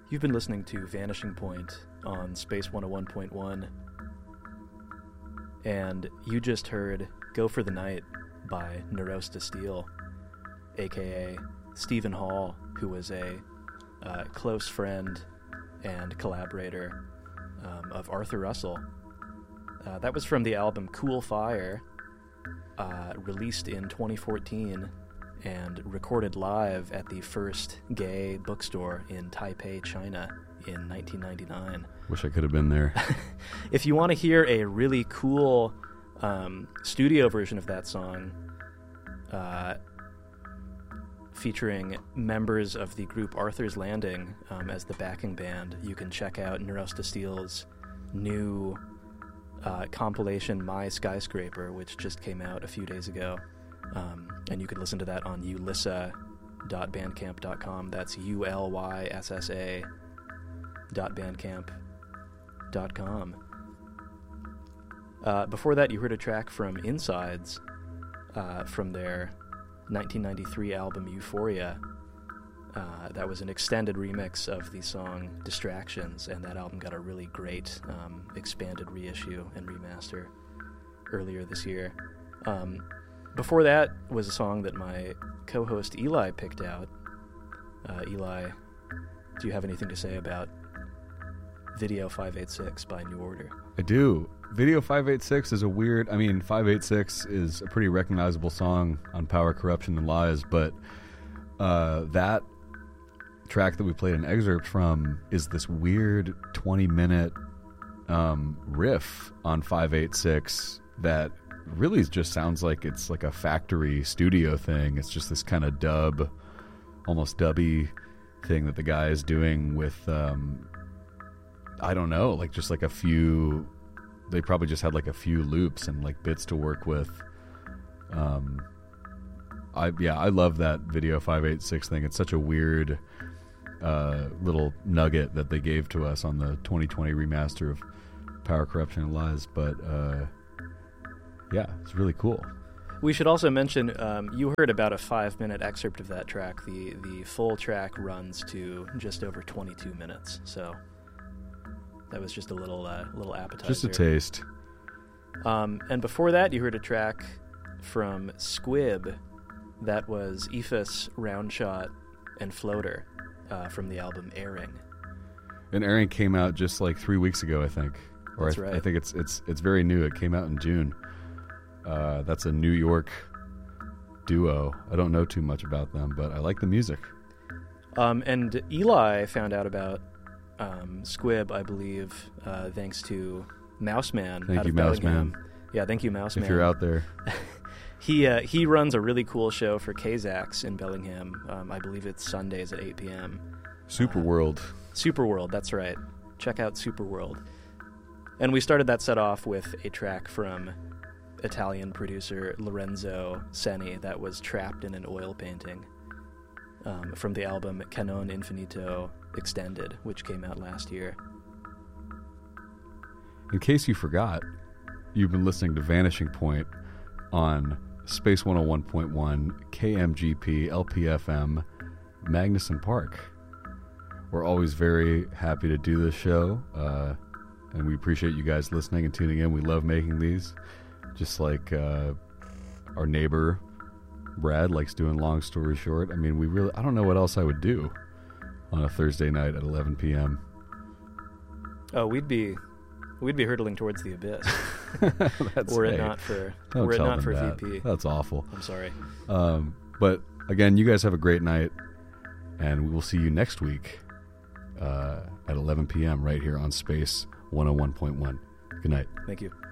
You've been listening to Vanishing Point on Space 101.1, and you just heard Go for the Night by Neurosta Steel, aka Stephen Hall, who was a close friend and collaborator of Arthur Russell. That was from the album Cool Fire, released in 2014 and recorded live at the first gay bookstore in Taipei, China in 1999. Wish I could have been there. If you want to hear a really cool studio version of that song, featuring members of the group Arthur's Landing as the backing band, you can check out Neurosta Steel's new compilation My Skyscraper, which just came out a few days ago. And you can listen to that on ulyssa.bandcamp.com. That's ulyssa.bandcamp.com. Before that, you heard a track from Insides from their 1993 album Euphoria. That was an extended remix of the song Distractions, and that album got a really great expanded reissue and remaster earlier this year. Before that was a song that my co-host Eli picked out. Eli, do you have anything to say about Video 586 by New Order? I do. Video 586 is 586 is a pretty recognizable song on Power, Corruption, and Lies, but that track that we played an excerpt from is this weird 20-minute riff on 586 that really just sounds like it's like a factory studio thing. It's just this kind of dub, almost dubby thing that the guy is doing with I don't know, like just like a few, they probably just had like a few loops and like bits to work with. I love that Video 586 thing. It's such a weird little nugget that they gave to us on the 2020 remaster of Power, Corruption, and Lies, but yeah, it's really cool. We should also mention, you heard about a 5-minute excerpt of that track. The full track runs to just over 22 minutes, so that was just a little appetizer. Just a taste. And before that, you heard a track from Squib. That was Ephus, Roundshot, and Floater from the album Airing. And Airing came out just like 3 weeks ago, I think. That's right. I think it's very new. It came out in June. That's a New York duo. I don't know too much about them, but I like the music. And Eli found out about Squib, I believe, thanks to Mouseman. Thank you, Mouseman. Yeah, thank you, Mouseman. If you're out there. He runs a really cool show for Kazakh in Bellingham. I believe it's Sundays at 8 p.m. Superworld. Superworld, that's right. Check out Superworld. And we started that set off with a track from Italian producer Lorenzo Seni that was Trapped in an Oil Painting from the album Canon Infinito Extended, which came out last year. In case you forgot, you've been listening to Vanishing Point on Space 101.1 KMGP LPFM Magnuson Park. We're always very happy to do this show, and we appreciate you guys listening and tuning in. We love making these, just like our neighbor Brad likes doing Long Story Short. I mean, I don't know what else I would do on a Thursday night at 11 p.m. Oh, we'd be hurtling towards the abyss. Were it not for VP. That's awful. I'm sorry. But again, you guys have a great night, and we will see you next week at 11 p.m. right here on Space 101.1. Good night. Thank you.